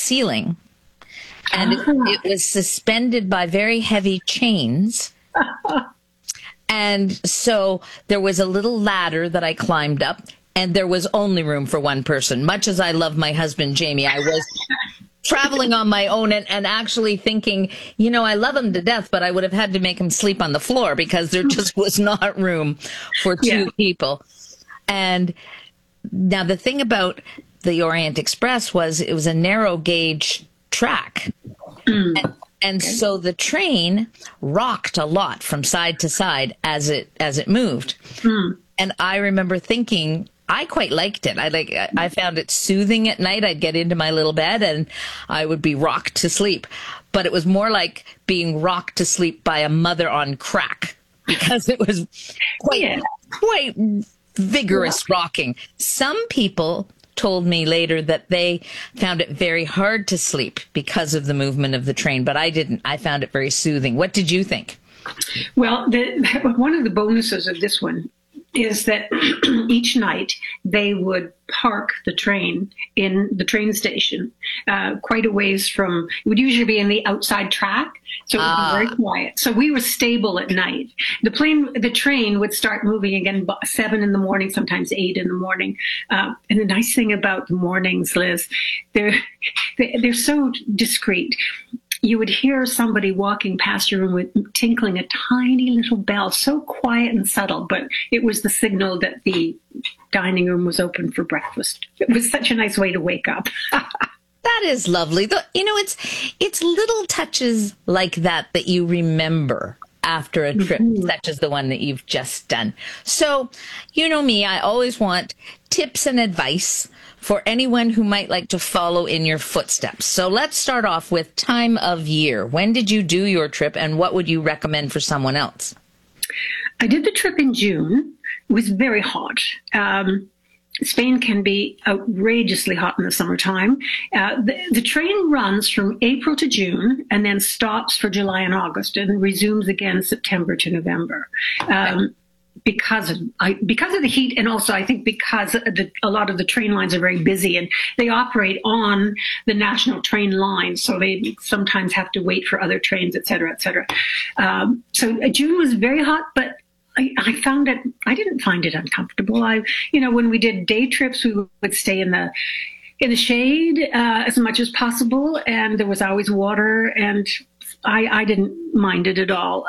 ceiling, and it was suspended by very heavy chains. And so there was a little ladder that I climbed up, and there was only room for one person. Much as I love my husband, Jamie, I was traveling on my own and actually thinking, I love him to death, but I would have had to make him sleep on the floor because there just was not room for two people. And now the thing about the Orient Express was it was a narrow gauge track. And so the train rocked a lot from side to side as it moved. And I remember thinking, I quite liked it. I found it soothing at night. I'd get into my little bed and I would be rocked to sleep. But it was more like being rocked to sleep by a mother on crack because it was quite vigorous rocking. Some people told me later that they found it very hard to sleep because of the movement of the train, but I didn't. I found it very soothing. What did you think? Well, one of the bonuses of this one is that each night they would park the train in the train station quite a ways from, it would usually be in the outside track, so it would be very quiet. So we were stable at night. The train would start moving again 7 in the morning, sometimes 8 in the morning. And the nice thing about the mornings, Liz, they're so discreet. You would hear somebody walking past your room with tinkling a tiny little bell, so quiet and subtle, but it was the signal that the dining room was open for breakfast. It was such a nice way to wake up. That is lovely. It's little touches like that you remember after a trip, such as the one that you've just done. So, you know me, I always want tips and advice for anyone who might like to follow in your footsteps. So let's start off with time of year. When did you do your trip, and what would you recommend for someone else? I did the trip in June. It was very hot. Spain can be outrageously hot in the summertime. The train runs from April to June and then stops for July and August and resumes again September to November. Because of the heat, and also I think because a lot of the train lines are very busy and they operate on the national train line, so they sometimes have to wait for other trains, et cetera, et cetera. So June was very hot, but I found it. I didn't find it uncomfortable. When we did day trips, we would stay in the shade as much as possible, and there was always water, and I didn't mind it at all.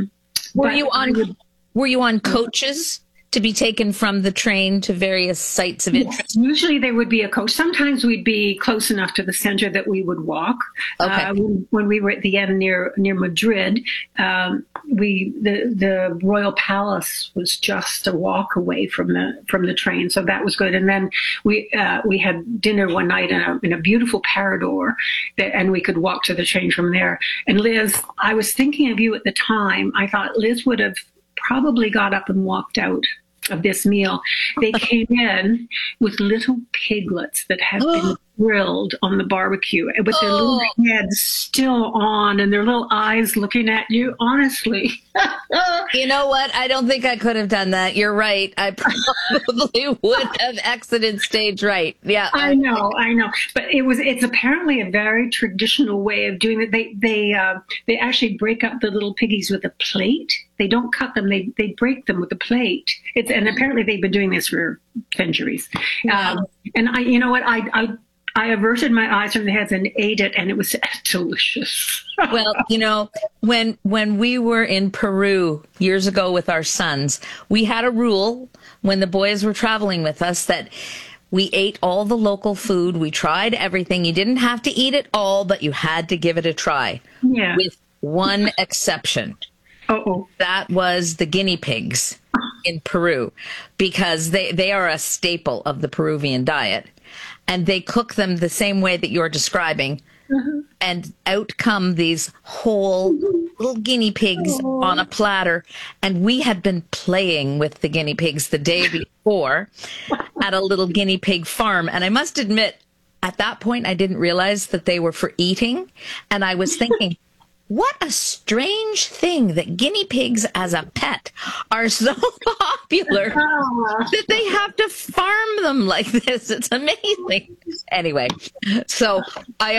Were you on coaches to be taken from the train to various sites of interest? Yes. Usually there would be a coach. Sometimes we'd be close enough to the center that we would walk. Okay. When we were at the end near Madrid, the Royal Palace was just a walk away from the train, so that was good. And then we had dinner one night in a beautiful Parador, and we could walk to the train from there. And Liz, I was thinking of you at the time. I thought Liz would have probably got up and walked out of this meal. They came in with little piglets that had been grilled on the barbecue with their little heads still on and their little eyes looking at you. Honestly. You know what? I don't think I could have done that. You're right. I probably would have exited stage right. Yeah. I know. But it's apparently a very traditional way of doing it. They actually break up the little piggies with a plate. They don't cut them. They break them with a plate. And apparently they've been doing this for centuries. And you know what? I averted my eyes from the heads and ate it, and it was delicious. Well, when we were in Peru years ago with our sons, we had a rule when the boys were traveling with us that we ate all the local food. We tried everything. You didn't have to eat it all, but you had to give it a try. Yeah. With one exception. That was the guinea pigs in Peru, because they are a staple of the Peruvian diet. And they cook them the same way that you're describing. And out come these whole little guinea pigs on a platter. And we had been playing with the guinea pigs the day before at a little guinea pig farm. And I must admit, at that point, I didn't realize that they were for eating. And I was thinking, what a strange thing that guinea pigs as a pet are so popular that they have to farm them like this. It's amazing. Anyway, so I